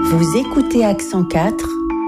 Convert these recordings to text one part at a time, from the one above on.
Vous écoutez Accent 4,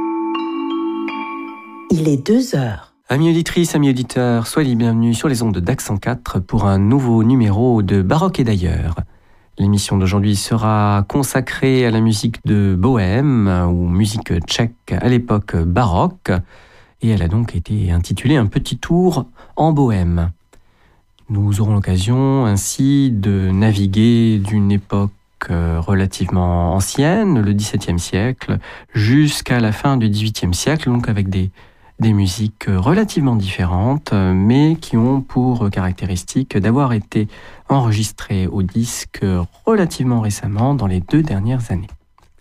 il est 2h. Amis auditrices, amis auditeurs, soyez les bienvenus sur les ondes d'Accent 4 pour un nouveau numéro de Baroque et d'ailleurs. L'émission d'aujourd'hui sera consacrée à la musique de Bohème, ou musique tchèque à l'époque baroque, et elle a donc été intitulée Un petit tour en Bohème. Nous aurons l'occasion ainsi de naviguer d'une époque relativement ancienne, le XVIIe siècle, jusqu'à la fin du XVIIIe siècle, donc avec des musiques relativement différentes, mais qui ont pour caractéristique d'avoir été enregistrées au disque relativement récemment, dans les 2 dernières années.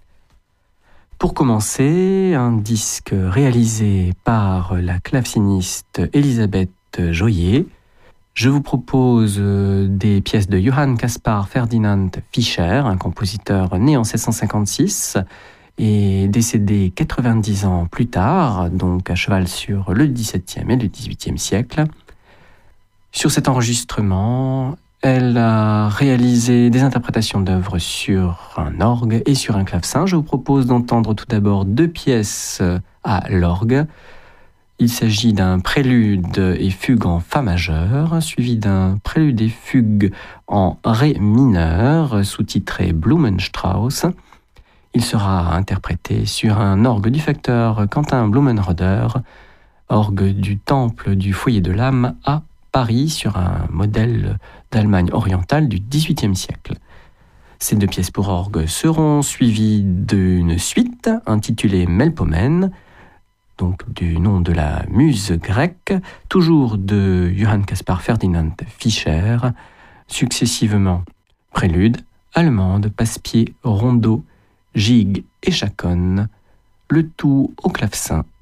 Pour commencer, un disque réalisé par la claveciniste Elisabeth Joyer. Je vous propose des pièces de Johann Caspar Ferdinand Fischer, un compositeur né en 1756 et décédé 90 ans plus tard, donc à cheval sur le XVIIe et le XVIIIe siècle. Sur cet enregistrement, elle a réalisé des interprétations d'œuvres sur un orgue et sur un clavecin. Je vous propose d'entendre tout d'abord 2 pièces à l'orgue. Il s'agit d'un prélude et fugue en fa majeur, suivi d'un prélude et fugue en ré mineur, sous-titré Blumenstrauss. Il sera interprété sur un orgue du facteur Quentin Blumenroder, orgue du Temple du Foyer de l'Âme à Paris, sur un modèle d'Allemagne orientale du XVIIIe siècle. Ces 2 pièces pour orgue seront suivies d'une suite intitulée Melpomène, donc du nom de la muse grecque, toujours de Johann Caspar Ferdinand Fischer, successivement prélude, allemande, passe-pied, rondeau, gigue et chaconne, le tout au clavecin